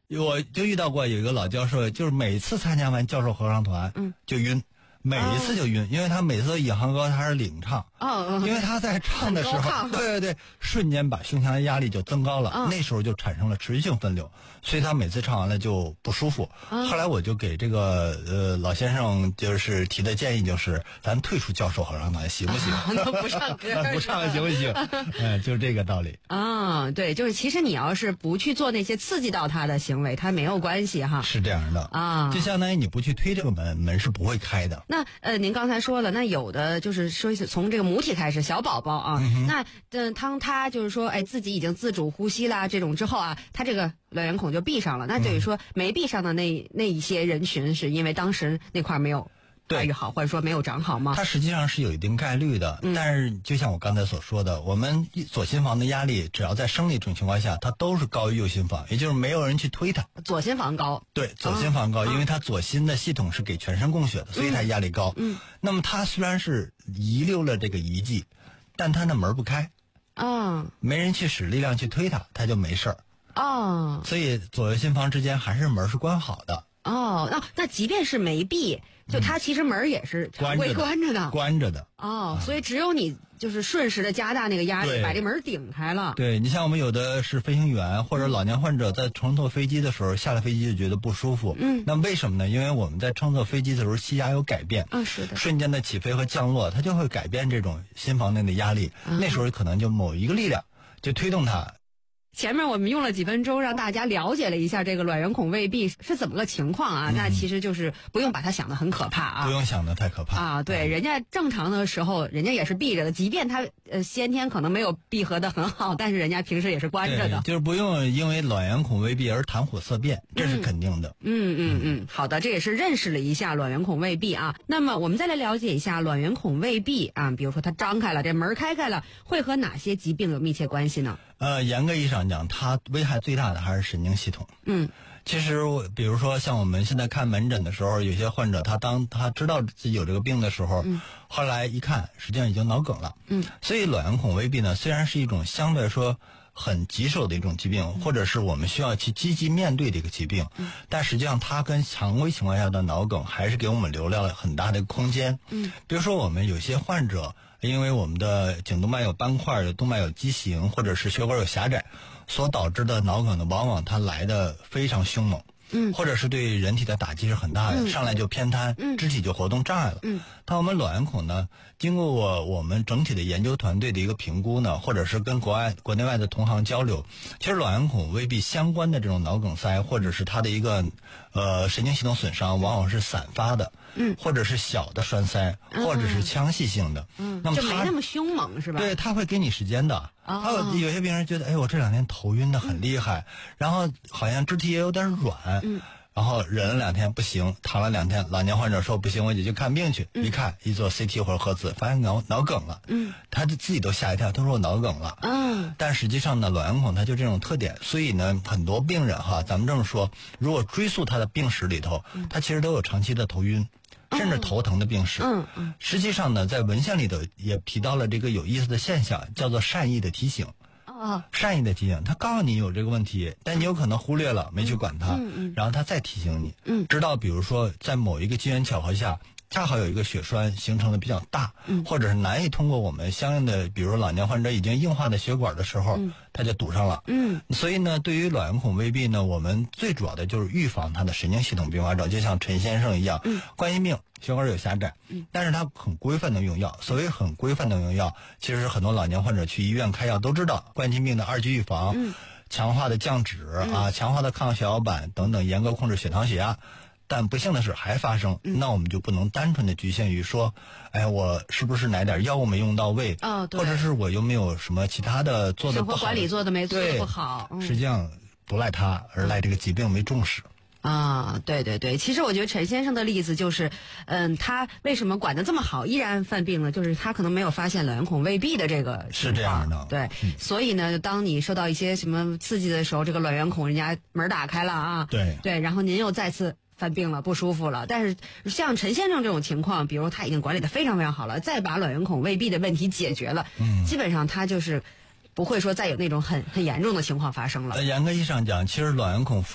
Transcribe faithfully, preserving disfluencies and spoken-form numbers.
我就遇到过有一个老教授，就是每次参加完教授合唱团，嗯，就晕。每一次就晕，哦、因为他每次引吭歌他是领唱， 哦， 因为他在唱的时候，对对对，瞬间把胸腔的压力就增高了，哦、那时候就产生了持续性分流，所以他每次唱完了就不舒服。哦、后来我就给这个呃老先生就是提的建议就是，咱退出教授合唱团行不行？ 啊、都不唱歌， 不唱行不行？嗯，就是这个道理。 啊，对，就是其实你要是不去做那些刺激到他的行为，他没有关系哈。 是这样的啊，就相当于你不去推这个门，门是不会开的。 那呃，您刚才说了，那有的就是说从这个母体开始，小宝宝啊，嗯、那嗯，当他就是说，哎，自己已经自主呼吸啦，这种之后啊，他这个卵圆孔就闭上了。那等于说没闭上的那那一些人群，是因为当时那块没有发育好，或者说没有长好吗？ 它实际上是有一定概率的，嗯、但是就像我刚才所说的，我们左心房的压力，只要在生理这种情况下，它都是高于右心房，也就是没有人去推它。 左心房高， 对，左心房高，啊、因为它左心的系统是给全身供血的，所以它压力高。嗯，那么它虽然是遗留了这个遗迹，但它的门不开，啊，没人去使力量去推它，它就没事儿。哦，所以左右心房之间还是门是关好的。 哦，那那即便是没闭，就它其实门也是常规关着的， 关着的。 哦，所以只有你就是顺势的加大那个压力，把这门顶开了。 对，你像我们有的是飞行员或者老年患者在乘坐飞机的时候，下了飞机就觉得不舒服。嗯，那为什么呢？因为我们在乘坐飞机的时候，气压有改变。 嗯，是的。 瞬间的起飞和降落，它就会改变这种心房内的压力。嗯、那时候可能就某一个力量就推动它。 前面我们用了几分钟让大家了解了一下这个卵圆孔未闭是怎么个情况啊、嗯、那其实就是不用把它想得很可怕啊， 不用想得太可怕啊。对、嗯、人家正常的时候人家也是闭着的，即便他呃先天可能没有闭合的很好，但是人家平时也是关着的， 就是不用因为卵圆孔未闭而谈虎色变，这是肯定的。 嗯嗯嗯，好的，这也是认识了一下卵圆孔未闭啊。那么我们再来了解一下卵圆孔未闭啊，比如说它张开了，这门开开了，会和哪些疾病有密切关系呢？ 呃，严格意义上讲，它危害最大的还是神经系统。嗯，其实比如说像我们现在看门诊的时候，有些患者他当他知道自己有这个病的时候，嗯、后来一看，实际上已经脑梗了。嗯，所以卵圆孔未闭呢，虽然是一种相对来说很棘手的一种疾病，嗯、或者是我们需要去积极面对的一个疾病，嗯、但实际上它跟常规情况下的脑梗还是给我们留了很大的空间。嗯，比如说我们有些患者。因为我们的颈动脉有斑块，有动脉有畸形，或者是血管有狭窄，所导致的脑梗呢，往往它来的非常凶猛，嗯，或者是对人体的打击是很大的，嗯、上来就偏瘫，嗯，肢体就活动障碍了，嗯，但我们卵圆孔呢，经过我我们整体的研究团队的一个评估呢，或者是跟国外国内外的同行交流，其实卵圆孔未闭相关的这种脑梗塞，或者是它的一个呃神经系统损伤，往往是散发的。嗯，或者是小的栓塞，嗯、或者是腔隙性的，嗯，那么就没那么凶猛是吧？对， 他会给你时间的。哦，还有有些病人觉得，哎，我这两天头晕的很厉害，嗯、然后好像肢体也有点软，嗯，然后忍了两天不行，躺了两天，老年患者说不行，我得去看病去，嗯、一看一做 C T 或者核磁，发现脑脑梗了，嗯，他就自己都吓一跳，他说我脑梗了，嗯，但实际上呢，卵圆孔它就这种特点，所以呢，很多病人哈，咱们这么说，如果追溯他的病史里头，他其实都有长期的头晕。甚至头疼的病史，嗯嗯，实际上呢，在文献里头也提到了这个有意思的现象，叫做善意的提醒。哦，善意的提醒，他告诉你有这个问题，但你有可能忽略了，没去管它，嗯嗯，然后他再提醒你，嗯，直到比如说在某一个机缘巧合下，恰好有一个血栓形成的比较大，嗯，或者是难以通过我们相应的，比如说老年患者已经硬化的血管的时候，嗯，它就堵上了，嗯，所以呢，对于卵圆孔未闭呢，我们最主要的就是预防它的神经系统并发症，就像陈先生一样，嗯，冠心病血管有狭窄，嗯，但是它很规范的用药。所谓很规范的用药，其实很多老年患者去医院开药都知道，冠心病的二级预防，嗯，强化的降脂、嗯、啊，强化的抗血小板等等，严格控制血糖血压。但不幸的是还发生，嗯、那我们就不能单纯的局限于说，哎，我是不是哪点药物没用到位，哦，对，或者是我又没有什么其他的做的不好的， 生活管理做的没做的不好， 嗯、实际上不赖他，而赖这个疾病没重视。 啊，对对对，其实我觉得陈先生的例子就是，嗯，他为什么管得这么好，依然犯病呢？就是他可能没有发现卵圆孔未闭的这个情况， 是这样的， 对，嗯、所以呢，当你受到一些什么刺激的时候，这个卵圆孔人家门打开了啊， 对对，然后您又再次犯病了，不舒服了。但是像陈先生这种情况，比如他已经管理得非常非常好了，再把卵圆孔未闭的问题解决了，嗯，基本上他就是不会说再有那种很很严重的情况发生了。 呃，严格意义上讲，其实卵圆孔